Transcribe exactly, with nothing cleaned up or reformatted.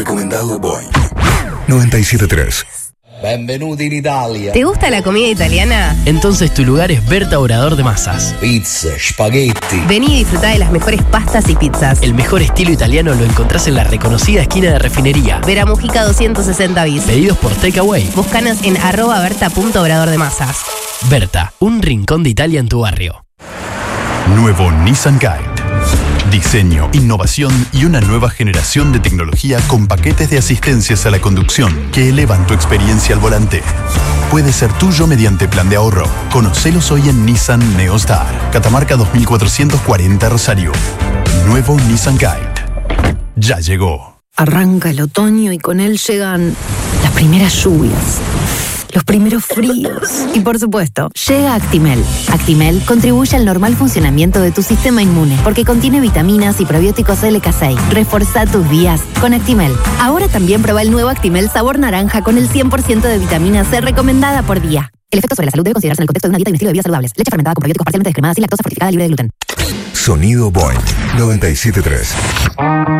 Recomendado Boing noventa y siete punto tres. Benvenuti in Italia. ¿Te gusta la comida italiana? Entonces tu lugar es Berta Obrador de Masas. Pizza, spaghetti. Vení y disfrutá de las mejores pastas y pizzas. El mejor estilo italiano lo encontrás en la reconocida esquina de Refinería. Vera Mujica doscientos sesenta bis. Pedidos por Takeaway. Búscanos en arroba berta punto obrador de masas. Berta, un rincón de Italia en tu barrio. Nuevo Nissan Kite. Diseño, innovación y una nueva generación de tecnología con paquetes de asistencias a la conducción que elevan tu experiencia al volante. Puede ser tuyo mediante plan de ahorro. Conocelos hoy en Nissan Neostar, Catamarca dos mil cuatrocientos cuarenta Rosario. Nuevo Nissan Kite. Ya llegó. Arranca el otoño y con él llegan las primeras lluvias, los primeros fríos y, por supuesto, llega Actimel. Actimel contribuye al normal funcionamiento de tu sistema inmune porque contiene vitaminas y probióticos L K seis. Reforzá tus días con Actimel. Ahora también prueba el nuevo Actimel sabor naranja con el cien por ciento de vitamina C recomendada por día. El efecto sobre la salud debe considerarse en el contexto de una dieta y un estilo de vida saludables. Leche fermentada con probióticos parcialmente descremadas y lactosa fortificada libre de gluten. Sonido Boing noventa y siete punto tres.